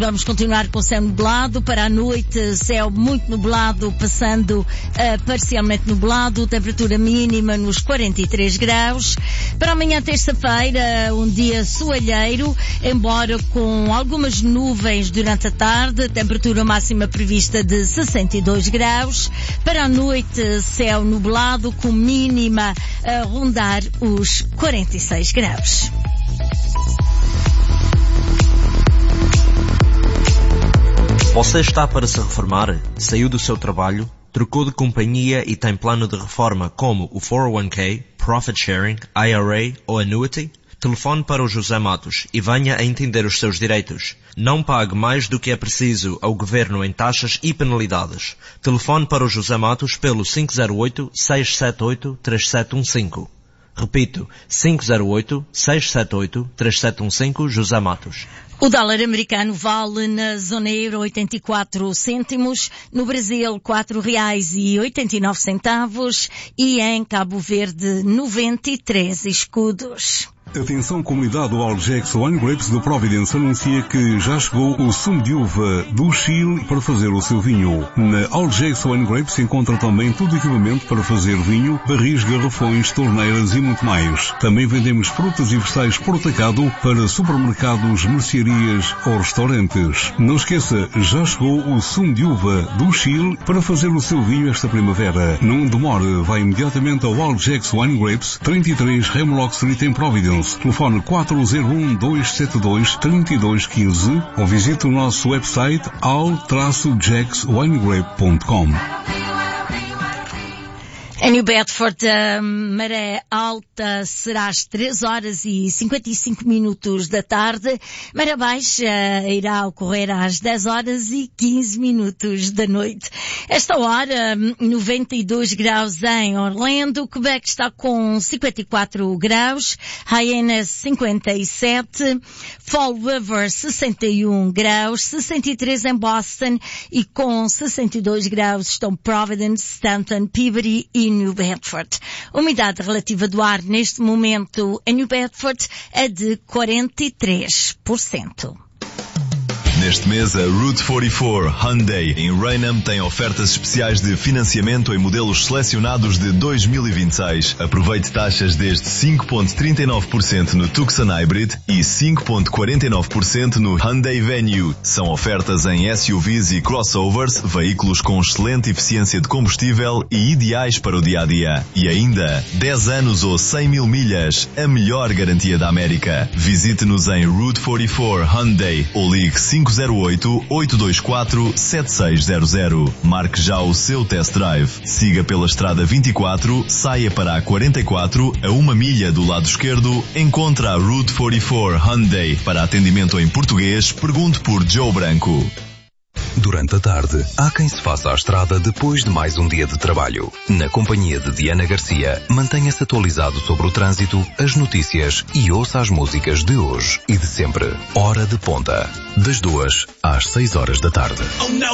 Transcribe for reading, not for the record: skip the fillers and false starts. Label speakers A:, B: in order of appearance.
A: vamos continuar com céu nublado. Para a noite, céu muito nublado, passando a parcialmente nublado, temperatura mínima nos 43 graus. Para amanhã, terça-feira, um dia soalheiro, embora com algumas nuvens durante a tarde, temperatura máxima prevista de 62 graus. Para a noite, céu nublado, com mínima a rondar os 46 graus.
B: Você está para se reformar? Saiu do seu trabalho? Trocou de companhia e tem plano de reforma como o 401k, Profit Sharing, IRA ou Annuity? Telefone para o José Matos e venha a entender os seus direitos. Não pague mais do que é preciso ao Governo em taxas e penalidades. Telefone para o José Matos pelo 508-678-3715. Repito, 508-678-3715, José Matos.
A: O dólar americano vale na zona euro 84 cêntimos, no Brasil R$4,89 e em Cabo Verde 93 escudos.
C: Atenção, comunidade, o Algex Wine Grapes do Providence anuncia que já chegou o sumo de uva do Chile para fazer o seu vinho. Na Algex Wine Grapes encontra também todo o equipamento para fazer vinho, barris, garrafões, torneiras e muito mais. Também vendemos frutas e vegetais por atacado para supermercados, mercearias ou restaurantes. Não esqueça, já chegou o sumo de uva do Chile para fazer o seu vinho esta primavera. Não demore, vá imediatamente ao Algex Wine Grapes, 33 Hemlock Street em Providence. Telefone 401-272-3215 ou visite o nosso website al-jackswinegrape.com.
A: Em New Bedford, a maré alta será às 3 horas e 55 minutos da tarde. Maré baixa irá ocorrer às 10 horas e 15 minutos da noite. Esta hora, 92 graus em Orlando, Quebec está com 54 graus, Hyannis 57, Fall River 61 graus, 63 em Boston e com 62 graus estão Providence, Stanton, Peabody e New Bedford. A umidade relativa do ar neste momento em New Bedford é de 43%.
D: Neste mês, a Route 44 Hyundai em Raynham tem ofertas especiais de financiamento em modelos selecionados de 2026. Aproveite taxas desde 5,39% no Tucson Hybrid e 5,49% no Hyundai Venue. São ofertas em SUVs e crossovers, veículos com excelente eficiência de combustível e ideais para o dia-a-dia. E ainda, 10 anos ou 100 mil milhas, a melhor garantia da América. Visite-nos em Route 44 Hyundai ou ligue 508-824-7600. Marque já o seu test drive. Siga pela estrada 24, saia para a 44, a 1 milha do lado esquerdo, encontra a Route 44 Hyundai. Para atendimento em português, pergunte por Joe Branco.
E: Durante a tarde, há quem se faça à estrada depois de mais um dia de trabalho. Na companhia de Diana Garcia, mantenha-se atualizado sobre o trânsito, as notícias e ouça as músicas de hoje e de sempre. Hora de Ponta, das 2 às 6 horas da tarde.